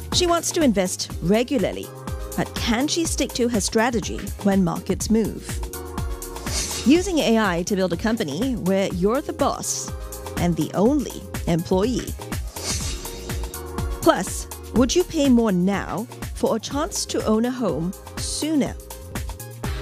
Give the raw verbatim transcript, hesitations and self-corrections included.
She wants to invest regularly, but can she stick to her strategy when markets move? Using A I to build a company where you're the boss and the only employee. Plus, would you pay more now for a chance to own a home sooner?